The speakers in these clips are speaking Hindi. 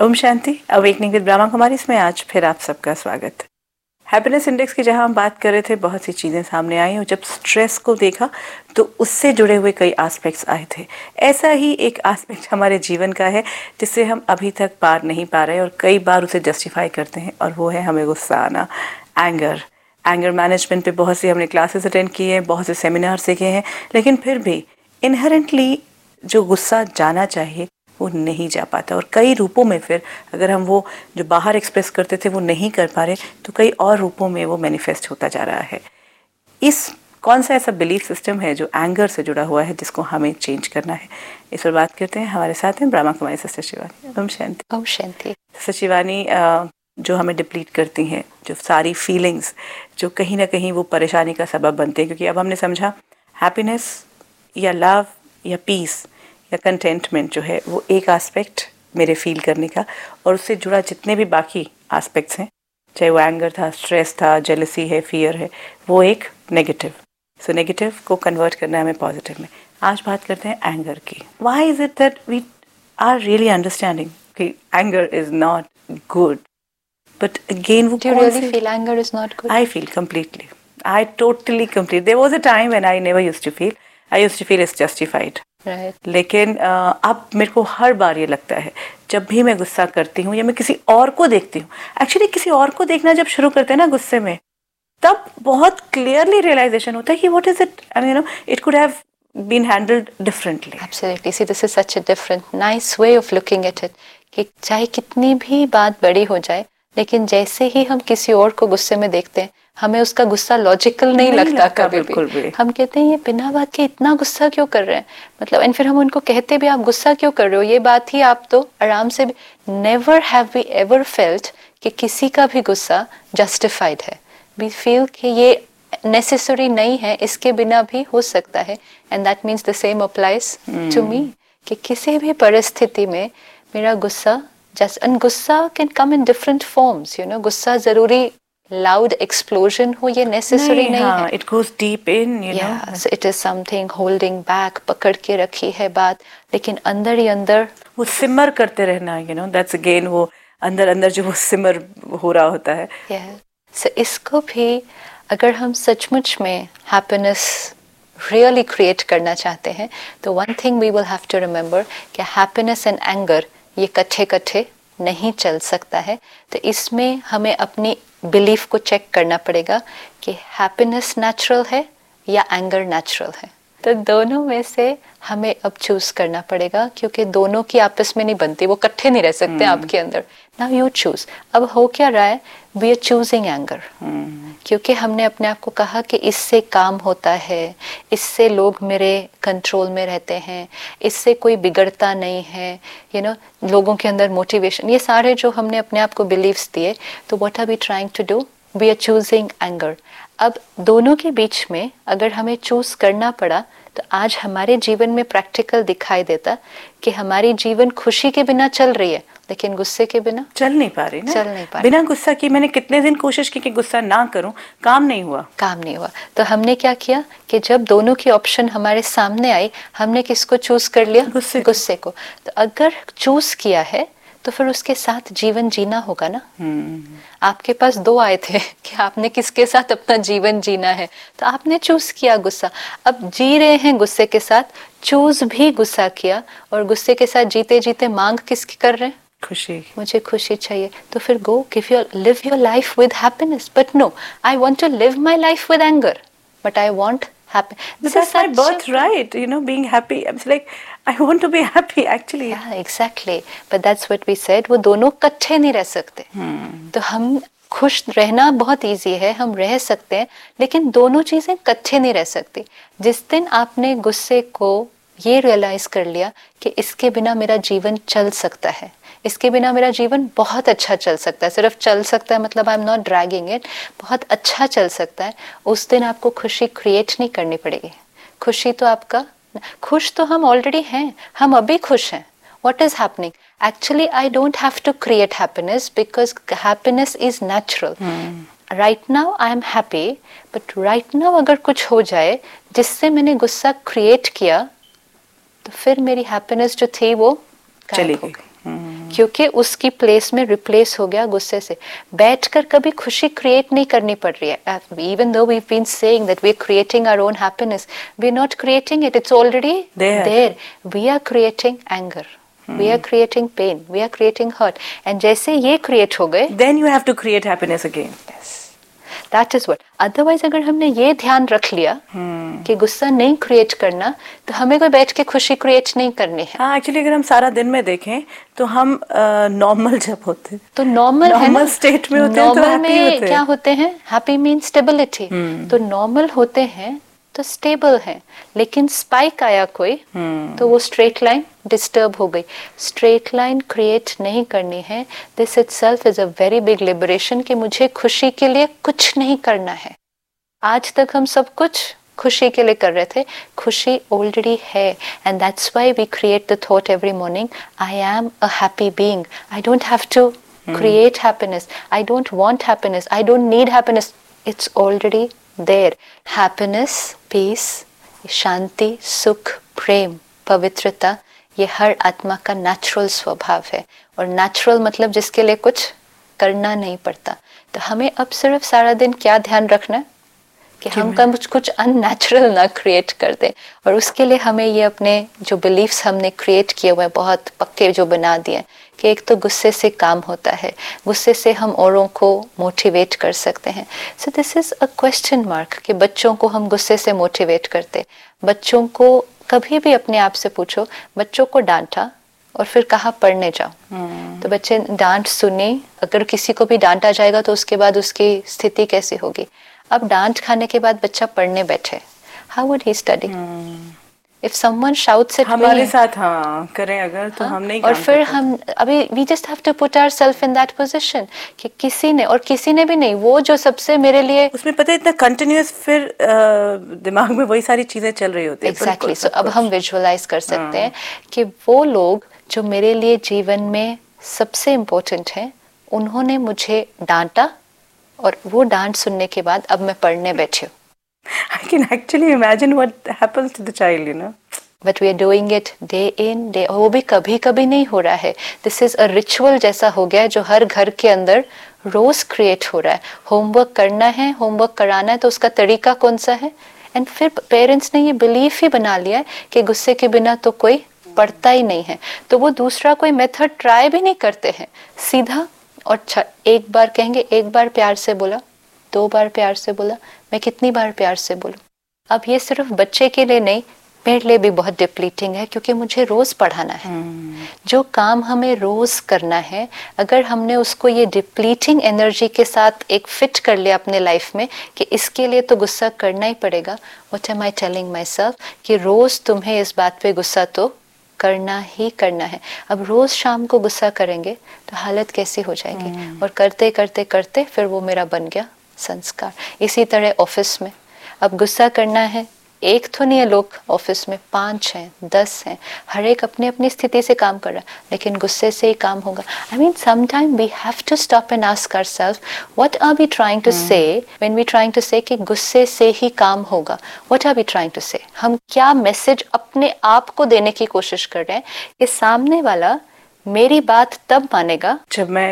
ओम शांति। अवेकनिंग विद ब्रह्मा कुमारी इसमें आज फिर आप सबका स्वागत है। हैप्पीनेस इंडेक्स की जहां हम बात कर रहे थे, बहुत सी चीज़ें सामने आई और जब स्ट्रेस को देखा तो उससे जुड़े हुए कई एस्पेक्ट्स आए थे। ऐसा ही एक एस्पेक्ट हमारे जीवन का है जिससे हम अभी तक पार नहीं पा रहे और कई बार उसे जस्टिफाई करते हैं, और वो है हमें गुस्सा आना, एंगर मैनेजमेंट पे बहुत सी हमने क्लासेस अटेंड की हैं, बहुत से सेमिनार सीखे हैं, लेकिन फिर भी इनहेरेंटली जो गुस्सा जाना चाहिए वो नहीं जा पाता। और कई रूपों में फिर अगर हम वो जो बाहर एक्सप्रेस करते थे वो नहीं कर पा रहे तो कई और रूपों में वो मैनिफेस्ट होता जा रहा है। इस कौन सा ऐसा बिलीफ सिस्टम है जो एंगर से जुड़ा हुआ है जिसको हमें चेंज करना है, इस पर बात करते हैं। हमारे साथ हैं ब्रह्मा कुमारी सिस्टर शिवानी। ओम शांति। ओम शांति। सिस्टर शिवानी, जो हमें डिप्लीट करती हैं, जो सारी फीलिंग्स जो कहीं ना कहीं वो परेशानी का सबब बनते हैं, क्योंकि अब हमने समझा हैप्पीनेस या लव या पीस या कंटेंटमेंट जो है वो एक एस्पेक्ट मेरे फील करने का, और उससे जुड़ा जितने भी बाकी एस्पेक्ट्स हैं, चाहे वो एंगर था, स्ट्रेस था, जेलसी है, फियर है, वो एक नेगेटिव। सो नेगेटिव को कन्वर्ट करना है हमें पॉजिटिव में। आज बात करते हैं एंगर की। Why is it that we are really understanding कि anger is not good, but again वो Do you really feel anger is not good? I feel completely. I totally complete. There was a time when I never used to feel. I used to feel it's justified. Right. लेकिन अब मेरे को हर बार ये लगता है जब भी मैं गुस्सा करती हूँ या मैं किसी और को देखती हूँ, एक्चुअली किसी और को देखना जब शुरू करते हैं ना गुस्से में, तब बहुत क्लियरली रियलाइजेशन होता है कि what is it, I mean it could have been handled differently. Absolutely. See, this is such a different, nice way of looking at it. कि चाहे कितनी भी बात बड़ी हो जाए, लेकिन जैसे ही हम किसी और को गुस्से में देखते हैं, हमें उसका गुस्सा लॉजिकल नहीं लगता कभी भी। हम कहते हैं ये बिना बात के इतना गुस्सा क्यों कर रहे हैं, मतलब, एंड फिर हम उनको कहते भी आप गुस्सा क्यों कर रहे हो, ये बात ही आप तो आराम से भी। Never have we ever felt कि किसी का भी गुस्सा जस्टिफाइड है। वी फील कि ये नेसेसरी नहीं है, इसके बिना भी हो सकता है, and that means the same applies to me कि किसी भी परिस्थिति में मेरा गुस्सा एंड गुस्सा can come in different forms, you know. गुस्सा जरूरी लाउड एक्सप्लोजन हो ये नेसेसरी नहीं है। It goes deep in, you know. So it is something holding back, पकड़ के रखी है बात, लेकिन अंदर ही अंदर वो सिमर करते रहना, यू नो, दैट्स अगेन वो अंदर अंदर जो वो सिमर हो रहा होता है। सो इसको भी अगर हम सचमुच में हैप्पीनेस रियली क्रिएट करना चाहते हैं तो one thing we will have to remember कि हैप्पीनेस एंड एंगर ये कट्ठे नहीं चल सकता है। तो इसमें हमें अपनी बिलीफ को चेक करना पड़ेगा कि हैप्पीनेस नेचुरल है या एंगर नेचुरल है। तो दोनों में से हमें अब चूज करना पड़ेगा, क्योंकि दोनों की आपस में नहीं बनती, वो इकट्ठे नहीं रह सकते आपके अंदर। Now you choose. अब हो क्या रहा है, वी आर चूजिंग एंगर, क्योंकि हमने अपने आप को कहा कि इससे काम होता है, इससे लोग मेरे कंट्रोल में रहते हैं, इससे कोई बिगड़ता नहीं है, यू नो, लोगों के अंदर मोटिवेशन, ये सारे जो हमने अपने आप को बिलीव्स दिए। तो what are we trying to do, we are choosing anger. अब दोनों के बीच में अगर हमें चूज करना पड़ा तो आज हमारे जीवन में प्रैक्टिकल दिखाई देता कि हमारी जीवन खुशी के बिना चल रही है, लेकिन गुस्से के बिना चल नहीं पा रही ना। चल नहीं पा रही। बिना गुस्सा की मैंने कितने दिन कोशिश की कि गुस्सा ना करूं, काम नहीं हुआ। तो हमने क्या किया कि जब दोनों की ऑप्शन हमारे सामने आई, हमने किसको चूज कर लिया, गुस्से को। तो अगर चूज किया है तो फिर उसके साथ जीवन जीना होगा ना। आपके पास दो आए थे कि आपने किसके साथ अपना जीवन जीना है, तो आपने चूज किया गुस्सा। अब जी रहे हैं गुस्से के साथ, चूज भी गुस्सा किया, और गुस्से के साथ जीते जीते मांग किसकी कर रहे हैं, खुशी। मुझे खुशी चाहिए, तो फिर गो live your life with happiness. But no, I want to live my life with anger, but I want happy. This is my birthright, you know, being happy. It's like I want to be happy actually. Yeah, exactly. But that's what we said. वो दोनों इकट्ठे नहीं रह सकते। तो हम खुश रहना बहुत इजी है, हम रह सकते हैं, लेकिन दोनों चीजें इकट्ठे नहीं रह सकती। जिस दिन आपने गुस्से को ये रियलाइज कर लिया कि इसके बिना मेरा जीवन चल सकता है, इसके बिना मेरा जीवन बहुत अच्छा चल सकता है, सिर्फ चल सकता है मतलब I am not dragging it, बहुत अच्छा चल सकता है, उस दिन आपको खुशी क्रिएट नहीं करनी पड़ेगी। खुशी तो आपका, खुश तो हम ऑलरेडी हैं, हम अभी खुश हैं। What is happening? Actually, I don't have to create happiness because happiness is natural. Right now I am happy, but right now अगर कुछ हो जाए जिससे मैंने गुस्सा क्रिएट किया, तो फिर मेरी हैप्पीनेस जो थी वो चली गई। क्योंकि उसकी प्लेस में रिप्लेस हो गया गुस्से से। बैठकर कभी खुशी क्रिएट नहीं करनी पड़ रही है। Even though we have been saying that we are creating our own happiness, we are not creating it, it's already there. We are creating anger, we are creating pain, we are creating hurt, and जैसे ये create हो गए, then you have to create happiness again. Yes, that is what. Otherwise अगर हमने ये ध्यान रख लिया कि गुस्सा नहीं create करना, तो हमें कोई बैठ के खुशी create नहीं करनी है। हाँ, एक्चुअली अगर हम सारा दिन में देखें तो हम नॉर्मल जब होते तो नॉर्मल स्टेट में होते हैं, नॉर्मल में क्या होते हैं? Happy mean stability. तो नॉर्मल होते हैं तो स्टेबल है, लेकिन स्पाइक आया कोई तो वो स्ट्रेट लाइन डिस्टर्ब हो गई। स्ट्रेट लाइन क्रिएट नहीं करनी है। This itself is a very big liberation कि मुझे खुशी के लिए कुछ नहीं करना है। आज तक हम सब कुछ खुशी के लिए कर रहे थे, खुशी ऑलरेडी है, and that's why we create the thought every morning, I am a happy being, I don't have to create happiness, I don't want happiness, I don't need happiness, it's already there. Happiness, piece, शांति, सुख, प्रेम, पवित्रता, ये हर आत्मा का नेचुरल स्वभाव है। और नेचुरल मतलब जिसके लिए कुछ करना नहीं पड़ता। तो हमें अब सिर्फ सारा दिन क्या ध्यान रखना है कि हम कुछ अननेचुरल ना क्रिएट कर दे। और उसके लिए हमें ये अपने जो बिलीफ्स हमने क्रिएट किए हुए बहुत पक्के जो बना दिए कि एक तो गुस्से से काम होता है, गुस्से से हम औरों को मोटिवेट कर सकते हैं। So this is a question mark कि बच्चों को हम गुस्से से मोटिवेट करते। बच्चों को कभी भी अपने आप से पूछो, बच्चों को डांटा और फिर कहा पढ़ने जाओ, तो बच्चे डांट सुनी, अगर किसी को भी डांटा जाएगा तो उसके बाद उसकी स्थिति कैसी होगी। अब डांट खाने के बाद बच्चा पढ़ने बैठे, how would he study? If someone shouts at me, हमारे साथ करें अगर तो हम नहीं। और फिर हम अभी we just have to put ourselves in that position कि किसी ने भी नहीं, वो जो सबसे मेरे लिए उसमें पता है इतना कंटिन्यूअस, फिर दिमाग में वही सारी चीजें चल रही होती है। एग्जैक्टली। सो अब हम विजुअलाइज कर सकते हैं कि वो लोग जो मेरे लिए जीवन में सबसे इम्पोर्टेंट हैं, उन्होंने मुझे डांटा और वो डांट सुनने के बाद अब मैं पढ़ने बैठी हूँ। I can actually imagine what happens to the child, you know. But we are doing it day in day. वो भी कभी कभी नहीं हो रहा है। This is a ritual जैसा हो गया है जो हर घर के अंदर रोज क्रिएट हो रहा है। होमवर्क करना है, होमवर्क कराना है, तो उसका तरीका कौन सा है? एंड फिर पेरेंट्स ने ये बिलीफ ही बना लिया है कि गुस्से के बिना तो कोई पढ़ता ही नहीं है, तो वो दूसरा कोई मेथड ट्राई भी नहीं करते हैं। सीधा और एक बार कहेंगे, एक बार प्यार से बोला, 2 बार प्यार से बोला, मैं कितनी बार प्यार से बोलूं? अब ये सिर्फ बच्चे के लिए नहीं, मेरे लिए भी बहुत डिप्लीटिंग है, क्योंकि मुझे रोज पढ़ाना है। जो काम हमें रोज करना है, अगर हमने उसको ये डिप्लीटिंग एनर्जी के साथ एक फिट कर लिया अपने लाइफ में कि इसके लिए तो गुस्सा करना ही पड़ेगा, what am I telling my self कि रोज तुम्हें इस बात पे गुस्सा तो करना ही करना है। अब रोज शाम को गुस्सा करेंगे तो हालत कैसी हो जाएगी, और करते करते करते फिर वो मेरा बन गया संस्कार। इसी तरह ऑफिस में अब गुस्सा करना है, एक तो नहीं है लोग ऑफिस में, 5 हैं, 10 हैं, हर एक अपनी अपनी स्थिति से काम कर रहा है, लेकिन गुस्से से ही काम होगा। I mean sometime we have to stop and ask ourselves what are we trying to से व्हेन वी ट्राइंग टू से कि गुस्से से ही काम होगा। What are we trying to से? हम क्या मैसेज अपने आप को देने की कोशिश कर रहे हैं कि सामने वाला मेरी बात तब मानेगा जब मैं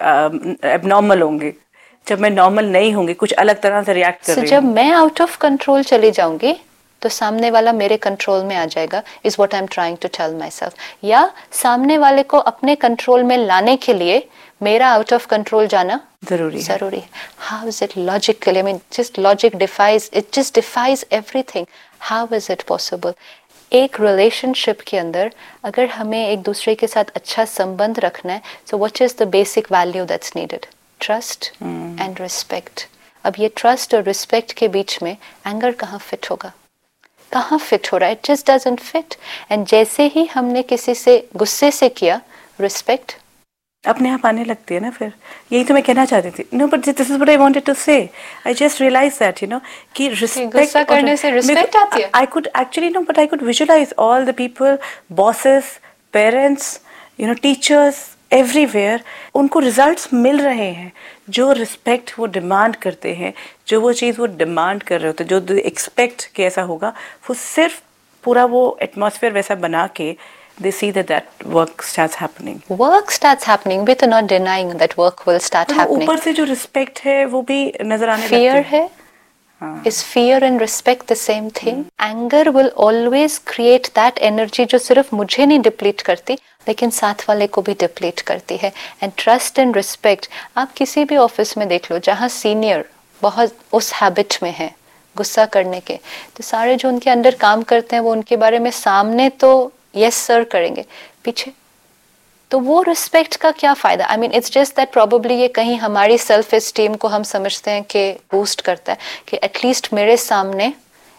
एबनॉर्मल होंगी, जब मैं नॉर्मल नहीं होंगी, कुछ अलग तरह से रिएक्ट कर रही हूं। जब मैं आउट ऑफ कंट्रोल चली जाऊंगी तो सामने वाला मेरे कंट्रोल में आ जाएगा, is what I am trying to tell my self. या सामने वाले को अपने कंट्रोल में लाने के लिए मेरा आउट ऑफ कंट्रोल जाना जरूरी है। How is it logically? I mean just logic defies, it just defies everything. How is it possible? एक रिलेशनशिप के अंदर अगर हमें एक दूसरे के साथ अच्छा संबंध रखना है, so what is the basic value that's needed? Trust and respect. अब ये ट्रस्ट और रिस्पेक्ट के बीच में एंगर कहाँ फिट होगा? कहाँ फिट हो रहा है? It just doesn't fit. And जैसे ही हमने किसी से गुस्से से किया, रिस्पेक्ट अपने आप आने लगती है ना। फिर यही तो मैं कहना चाहती थी। No but this is what I wanted to से। I just realise that you know कि रिस्पेक्ट गुस्सा करने से रिस्पेक्ट आती है। I could actually no but I could visualise all the people, bosses, parents, you know teachers, everywhere उनको रिजल्ट्स मिल रहे हैं। जो रिस्पेक्ट वो डिमांड करते हैं, जो वो चीज़ वो डिमांड कर रहे होते हैं, जो एक्सपेक्ट कि ऐसा होगा, वो सिर्फ पूरा वो एटमॉस्फेयर वैसा बना के they see that work starts happening. Work starts happening. We're तो not denying that work will start happening. ऊपर से जो respect है वो भी नजर आने लगती Fear है. Is fear and respect the same thing? Anger will always create that energy जो सिर्फ मुझे नहीं डिप्लीट करती लेकिन साथ वाले को भी डिप्लीट करती है. And trust and respect, आप किसी भी ऑफिस में देख लो जहाँ सीनियर बहुत उस हैबिट में है गुस्सा करने के, तो सारे जो उनके अंडर काम करते हैं वो उनके बारे में सामने तो यस सर करेंगे, पीछे तो वो रिस्पेक्ट का क्या फायदा? I mean it's just that probably ये कहीं हमारी सेल्फ एस्टीम को हम समझते हैं कि बूस्ट करता है कि एटलीस्ट मेरे सामने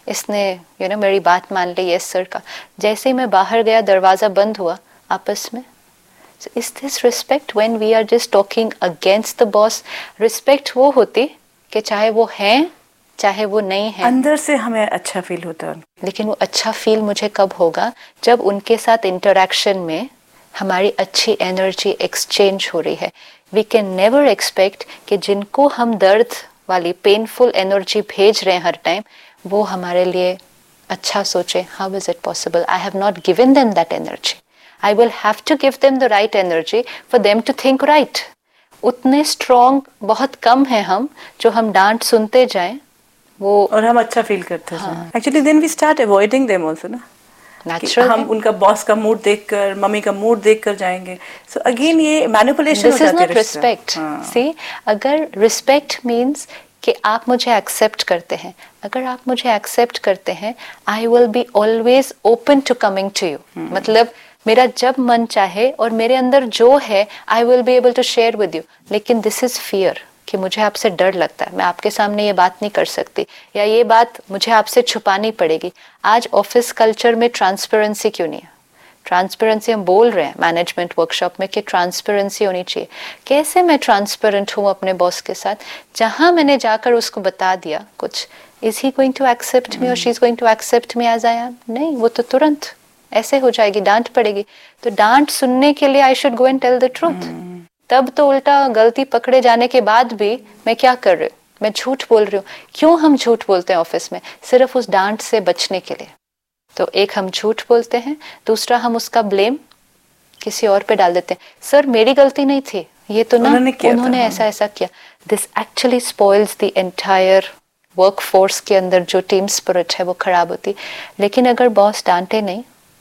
इसने मेरी बात मान ली यस सर का. जैसे ही मैं बाहर गया दरवाजा बंद हुआ आपस में. So is this respect when we are just talking against the boss? Respect वो होती कि चाहे वो हैं चाहे वो नहीं है, अंदर से हमें अच्छा फील होता है. लेकिन वो अच्छा फील मुझे कब होगा? जब उनके साथ इंटरेक्शन में हमारी अच्छी एनर्जी एक्सचेंज हो रही है. वी कैन नेवर एक्सपेक्ट कि जिनको हम दर्द वाली पेनफुल एनर्जी भेज रहे हैं हर टाइम वो हमारे लिए अच्छा सोचे. How is it possible? I have not given them that energy. I will have to give them the right energy for them to think right. उतने स्ट्रॉन्ग बहुत कम है हम जो हम डांट सुनते जाएं वो और हम अच्छा फील करते हैं. Actually then we start avoiding them also ना. नेचुरल हम उनका बॉस का मूड देखकर मम्मी का मूड देखकर जाएंगे. सो अगेन ये मैनिपुलेशन हो जाती है. This is not respect. सी, अगर रिस्पेक्ट मीन्स कि आप मुझे एक्सेप्ट करते हैं, अगर आप मुझे एक्सेप्ट करते हैं I will be always open to coming to you. मतलब मेरा जब मन चाहे और मेरे अंदर जो है I will be able to share with you. लेकिन दिस इज फियर कि मुझे आपसे डर लगता है, मैं आपके सामने ये बात नहीं कर सकती या ये बात मुझे आपसे छुपानी पड़ेगी. आज ऑफिस कल्चर में ट्रांसपेरेंसी क्यों नहीं है? ट्रांसपेरेंसी हम बोल रहे हैं मैनेजमेंट वर्कशॉप में कि ट्रांसपेरेंसी होनी चाहिए. कैसे मैं ट्रांसपेरेंट हूँ अपने बॉस के साथ? जहाँ मैंने जाकर उसको बता दिया कुछ, is he going to accept मी और she is going to accept me as I am? नहीं, वो तो तुरंत ऐसे हो जाएगी, डांट पड़ेगी. तो डांट सुनने के लिए I should go and tell the truth. तब तो उल्टा गलती पकड़े जाने के बाद भी मैं क्या कर रही हूँ? मैं झूठ बोल रही हूँ. क्यों हम झूठ बोलते हैं ऑफिस में? सिर्फ उस डांट से बचने के लिए. तो एक हम झूठ बोलते हैं, दूसरा हम उसका ब्लेम किसी और पे डाल देते हैं. सर मेरी गलती नहीं थी, ये तो ना उन्होंने ऐसा ऐसा किया. This actually spoils the entire work force के अंदर जो टीम स्पिरिट है वो खराब होती. लेकिन अगर बॉस डांटे नहीं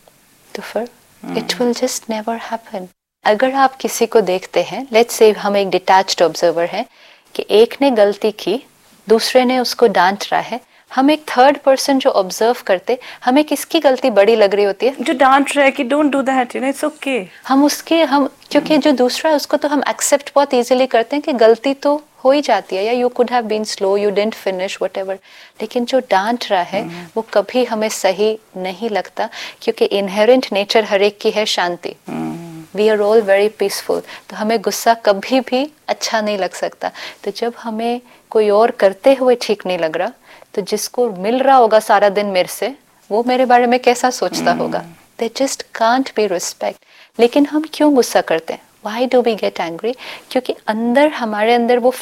तो फिर it will just never happen. अगर आप किसी को देखते हैं, लेट्स से हम एक डिटैच्ड ऑब्जर्वर हैं कि एक ने गलती की, दूसरे ने उसको डांट रहा है, हम एक थर्ड पर्सन जो ऑब्जर्व करते, हमें किसकी गलती बड़ी लग रही होती है? जो डांट रहा है कि don't do that, it's okay. हम क्योंकि जो दूसरा है उसको तो हम एक्सेप्ट बहुत इजीली करते हैं कि गलती तो हो ही जाती है, या you could have been slow, you didn't finish, whatever. लेकिन जो डांट रहा है वो कभी हमें सही नहीं लगता, क्योंकि इनहेरेंट नेचर हर एक की है शांति. We are all very peaceful. तो हमें गुस्सा कभी भी अच्छा नहीं लग सकता. तो जब हमें कोई और करते हुए ठीक नहीं लग रहा, तो जिसको मिल रहा होगा सारा दिन मेरे से, वो मेरे बारे में कैसा सोचता होगा? They just can't be respect. लेकिन हम क्यों गुस्सा करते हैं? Why do we get angry? क्योंकि अंदर हमारे अंदर वो